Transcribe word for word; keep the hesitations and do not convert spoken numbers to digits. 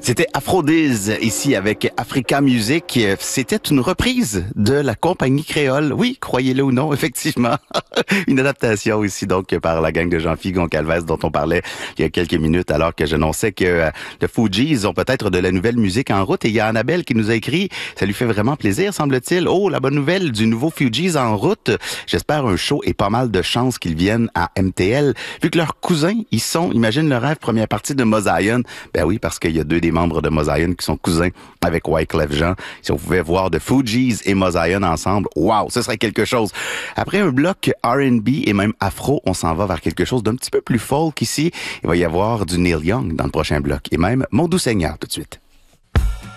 C'était Aphrodise, ici avec Africa Music. C'était une reprise de la compagnie créole. Oui, croyez-le ou non, effectivement. Une adaptation ici, donc, par la gang de Jean-Philippe Goncalves dont on parlait il y a quelques minutes, alors que j'annonçais que euh, le Fugees ont peut-être de la nouvelle musique en route. Et il y a Annabelle qui nous a écrit, ça lui fait vraiment plaisir, semble-t-il. Oh, la bonne nouvelle du nouveau Fugees en route. J'espère un show et pas mal de chances qu'ils viennent à M T L. Vu que leurs cousins, ils sont, imagine le rêve, première partie de Mosaïon. Ben oui, parce qu'il y a deux des membres de Mosaïon qui sont cousins avec Wyclef Jean. Si on pouvait voir de Fugees et Mosaïon ensemble, wow, ce serait quelque chose. Après un bloc R and B et même afro, on s'en va vers quelque chose d'un petit peu plus folk ici. Il va y avoir du Neil Young dans le prochain bloc et même Mon Doux Seigneur tout de suite.